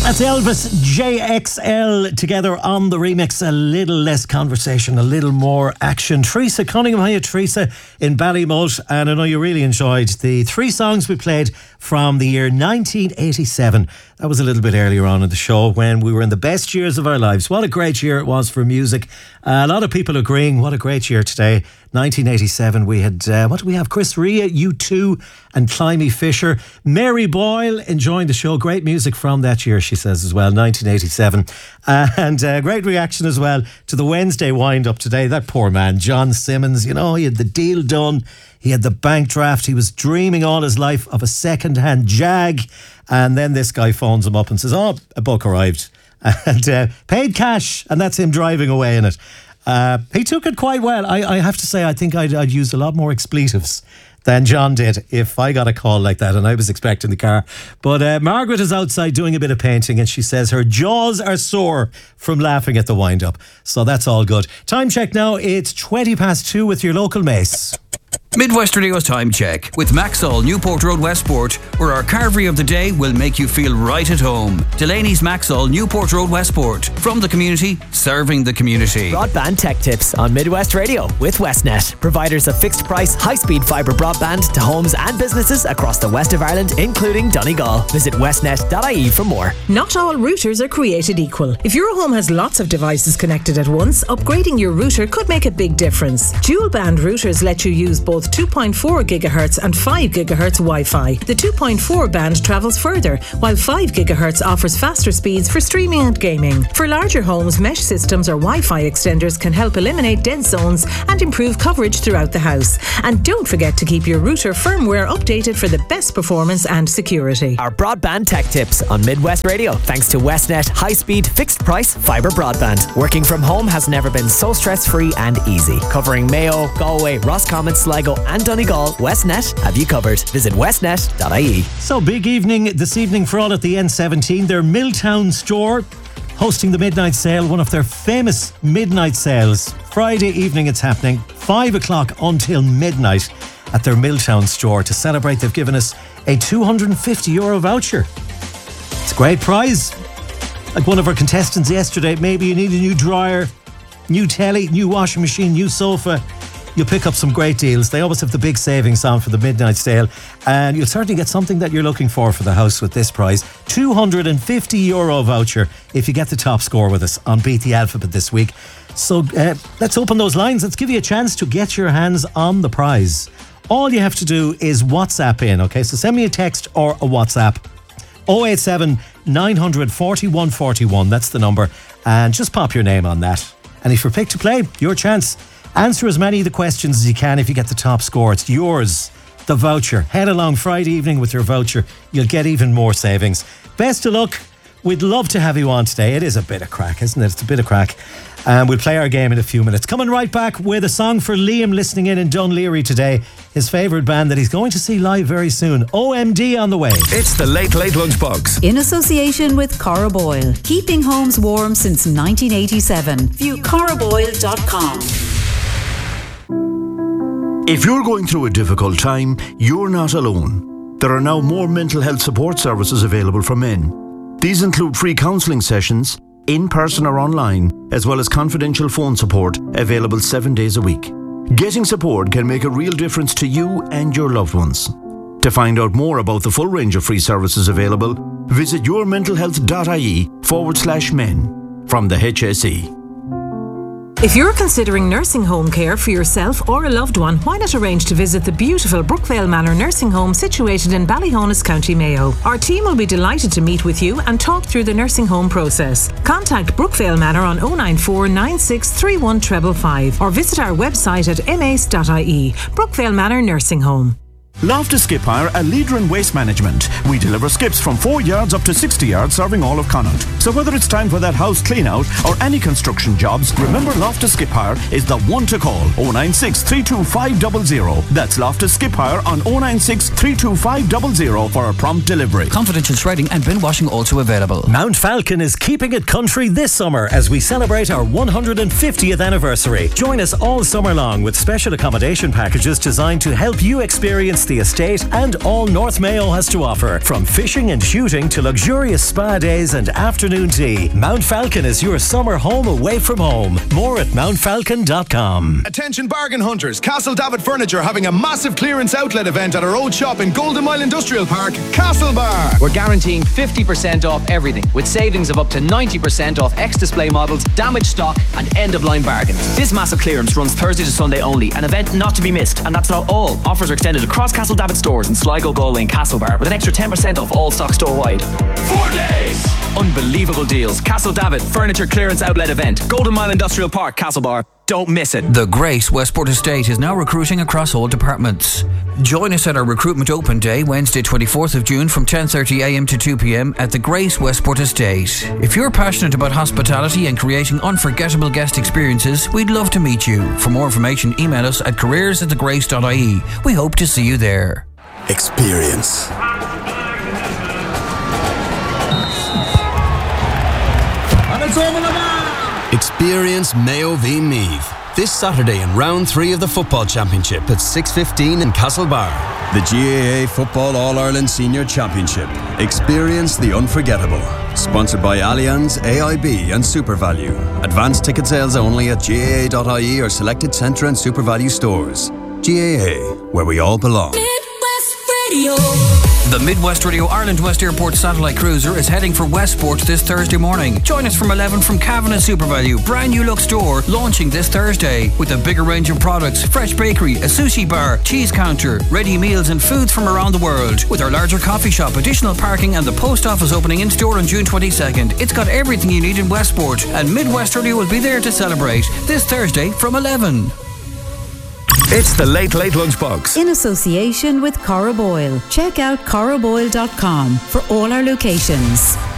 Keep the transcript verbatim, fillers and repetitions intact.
That's Elvis J X L together on the remix. A little less conversation, a little more action. Teresa Cunningham, hiya Teresa in Ballymote. And I know you really enjoyed the three songs we played from the year nineteen eighty-seven. That was a little bit earlier on in the show when we were in the best years of our lives. What a great year it was for music. Uh, a lot of people agreeing what a great year today. nineteen eighty-seven, we had, uh, what do we have? Chris Rea, U two and Climie Fisher. Mary Boyle enjoying the show. Great music from that year, she says as well, nineteen eighty-seven. Uh, and uh, great reaction as well to the Wednesday wind-up today. That poor man, John Simmons, you know, he had the deal done. He had the bank draft. He was dreaming all his life of a second-hand Jag. And then this guy phones him up and says, oh, a book arrived. And uh, paid cash. And that's him driving away in it. Uh, he took it quite well. I, I have to say, I think I'd, I'd used a lot more expletives than John did if I got a call like that and I was expecting the car. But uh, Margaret is outside doing a bit of painting and she says her jaws are sore from laughing at the wind-up. So that's all good. Time check now. It's twenty past two with your local Mace. Midwest Radio's time check with Maxol, Newport Road, Westport, where our carvery of the day will make you feel right at home. Delaney's Maxol, Newport Road, Westport. From the community, serving the community. Broadband tech tips on Midwest Radio with Westnet. Providers of fixed price, high-speed fibre broadband to homes and businesses across the west of Ireland, including Donegal. Visit westnet dot I E for more. Not all routers are created equal. If your home has lots of devices connected at once, upgrading your router could make a big difference. Dual band routers let you use both two point four gigahertz and five gigahertz Wi-Fi. The two point four band travels further, while five gigahertz offers faster speeds for streaming and gaming. For larger homes, mesh systems or Wi-Fi extenders can help eliminate dead zones and improve coverage throughout the house. And don't forget to keep your router firmware updated for the best performance and security. Our broadband tech tips on Midwest Radio, thanks to Westnet high-speed fixed price fibre broadband. Working from home has never been so stress-free and easy. Covering Mayo, Galway, Roscommon, Sligo and Donegal, Westnet have you covered. Visit westnet dot I E. So big evening this evening for all at the N seventeen. Their Milltown store hosting the midnight sale, one of their famous midnight sales. Friday evening it's happening, five o'clock until midnight at their Milltown store. To celebrate, they've given us a two hundred fifty euro voucher. It's a great prize. Like one of our contestants yesterday, maybe you need a new dryer, new telly, new washing machine, new sofa. You'll pick up some great deals. They always have the big savings on for the midnight sale, and you'll certainly get something that you're looking for for the house with this prize. two hundred fifty euro voucher if you get the top score with us on Beat the Alphabet this week. So uh, let's open those lines. Let's give you a chance to get your hands on the prize. All you have to do is WhatsApp in, okay? So send me a text or a WhatsApp. oh eight seven, nine hundred, forty-one forty-one, that's the number. And just pop your name on that. And if you're picked to play, your chance. Answer as many of the questions as you can. If you get the top score, it's yours, the voucher. Head along Friday evening with your voucher. You'll get even more savings. Best of luck. We'd love to have you on today. It is a bit of crack, isn't it? It's a bit of crack. And we'll play our game in a few minutes. Coming right back with a song for Liam listening in in Dunleary today. His favourite band that he's going to see live very soon. O M D on the way. It's the Late Late Lunchbox. In association with Cora Boyle. Keeping homes warm since nineteen eighty-seven. View cora boyle dot com. If you're going through a difficult time, you're not alone. There are now more mental health support services available for men. These include free counselling sessions, in person or online, as well as confidential phone support available seven days a week. Getting support can make a real difference to you and your loved ones. To find out more about the full range of free services available, visit yourmentalhealth.ie forward slash men from the H S E. If you're considering nursing home care for yourself or a loved one, why not arrange to visit the beautiful Brookvale Manor Nursing Home situated in Ballyhonus, County Mayo. Our team will be delighted to meet with you and talk through the nursing home process. Contact Brookvale Manor on oh nine four, nine six three one five five five or visit our website at m a c e dot I E. Brookvale Manor Nursing Home. Loftus Skip Hire, a leader in waste management. We deliver skips from four yards up to sixty yards, serving all of Connaught. So whether it's time for that house clean out or any construction jobs, remember Loftus Skip Hire is the one to call. oh nine six, three two five zero zero. That's Loftus Skip Hire on oh nine six, three two five zero zero for a prompt delivery. Confidential shredding and bin washing also available. Mount Falcon is keeping it country this summer as we celebrate our one hundred fiftieth anniversary. Join us all summer long with special accommodation packages designed to help you experience the estate and all North Mayo has to offer. From fishing and shooting to luxurious spa days and afternoon tea, Mount Falcon is your summer home away from home. More at mount falcon dot com. Attention bargain hunters, Castle David Furniture having a massive clearance outlet event at our old shop in Golden Mile Industrial Park, Castlebar. We're guaranteeing fifty percent off everything, with savings of up to ninety percent off ex-display models, damaged stock and end-of-line bargains. This massive clearance runs Thursday to Sunday only, an event not to be missed. And that's not all. Offers are extended across Castle David stores in Sligo, Galway and Castlebar, with an extra ten percent off all stock store-wide. Four days! Unbelievable deals. Castle David Furniture Clearance Outlet Event, Golden Mile Industrial Park, Castlebar. Don't miss it. The Grace Westport Estate is now recruiting across all departments. Join us at our recruitment open day, Wednesday twenty-fourth of June from ten thirty a m to two p m at the Grace Westport Estate. If you're passionate about hospitality and creating unforgettable guest experiences, we'd love to meet you. For more information, email us at careers at the grace dot I E. We hope to see you there. Experience. Experience Mayo v Meath this Saturday in round three of the football championship at six fifteen in Castlebar. The G A A Football All-Ireland Senior Championship. Experience the unforgettable. Sponsored by Allianz, A I B and SuperValue. Advanced ticket sales only at G A A dot I E or selected Centre and SuperValue stores. G A A, where we all belong. Midwest Radio. The Midwest Radio Ireland West Airport satellite cruiser is heading for Westport this Thursday morning. Join us from eleven from Cavan and SuperValue, brand new look store launching this Thursday with a bigger range of products, fresh bakery, a sushi bar, cheese counter, ready meals and foods from around the world. With our larger coffee shop, additional parking and the post office opening in store on June twenty-second. It's got everything you need in Westport, and Midwest Radio will be there to celebrate this Thursday from eleven. It's the Late Late Lunchbox. In association with Cora Boyle. Check out cora boyle dot com for all our locations.